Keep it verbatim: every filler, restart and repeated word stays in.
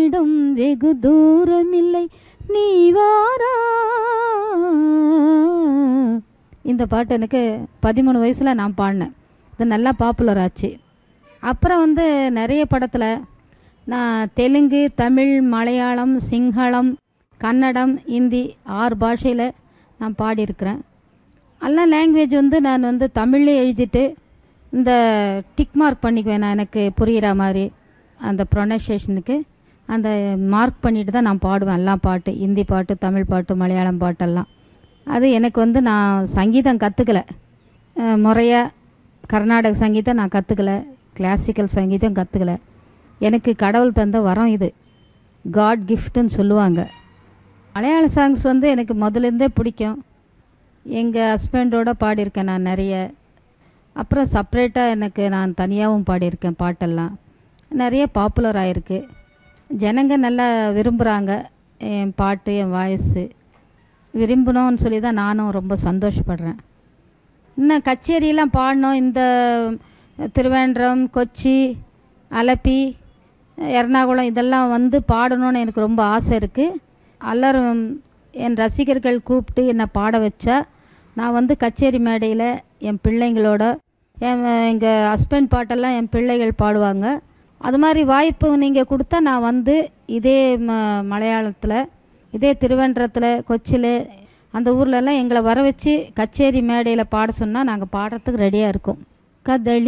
உன்னிடம் வெகு தூரமில்லை நீ வாரா. இந்த பாட்டு எனக்கு பதிமூணு வயசில் நான் பாடினேன். இது நல்லா பாப்புலர் ஆச்சு. அப்புறம் வந்து நிறைய படத்தில் நான் தெலுங்கு, தமிழ், மலையாளம், சிங்களம், கன்னடம், ஹிந்தி ஆறு பாஷையில் நான் பாடியிருக்கிறேன். எல்லாம் லாங்குவேஜ் வந்து நான் வந்து தமிழ்லேயே எழுதிட்டு இந்த டிக் மார்க் பண்ணிக்குவேன். நான் எனக்கு புரிகிற மாதிரி அந்த ப்ரொனன்சியேஷனுக்கு அந்த மார்க் பண்ணிட்டு தான் நான் பாடுவேன். எல்லாம் பாட்டு, ஹிந்தி பாட்டு, தமிழ் பாட்டு, மலையாளம் பாட்டெல்லாம். அது எனக்கு வந்து நான் சங்கீதம் கற்றுக்கலை முறையாக. கர்நாடக சங்கீதம் நான் கற்றுக்கலை, கிளாசிக்கல் சங்கீதம் கற்றுக்கலை. எனக்கு கடவுள் தந்த வரம் இது, காட் கிஃப்ட்டுன்னு சொல்லுவாங்க. மலையாள சாங்ஸ் வந்து எனக்கு முதலேருந்தே பிடிக்கும். எங்கள் ஹஸ்பண்டோடு பாடியிருக்கேன் நான் நிறைய. அப்புறம் செப்ரேட்டாக எனக்கு நான் தனியாகவும் பாடியிருக்கேன். பாட்டெல்லாம் நிறைய பாப்புலர் ஆகிருக்கு. ஜனங்க நல்லா விரும்புகிறாங்க என் பாட்டு, என் வாய்ஸு. விரும்பணும்னு சொல்லி தான் நானும் ரொம்ப சந்தோஷப்படுறேன். இன்னும் கச்சேரியெல்லாம் பாடணும். இந்த திருவேண்டரம், கொச்சி, அலப்பி, எர்ணாகுளம் இதெல்லாம் வந்து பாடணும்னு எனக்கு ரொம்ப ஆசை இருக்குது. எல்லாரும் என் ரசிகர்கள் கூப்பிட்டு என்னை பாட வச்சா நான் வந்து கச்சேரி மேடையில் என் பிள்ளைங்களோட, என் எங்கள் ஹஸ்பண்ட் பாட்டெல்லாம் என் பிள்ளைகள் பாடுவாங்க. அது மாதிரி வாய்ப்பு நீங்கள் கொடுத்தா நான் வந்து இதே ம மலையாளத்தில், இதே திருவேண்டரத்தில், கொச்சியில் அந்த ஊர்லெலாம் எங்களை வர வச்சு கச்சேரி மேடையில் பாட சொன்னால் நாங்கள் பாடுறதுக்கு ரெடியாக இருக்கோம். கதளி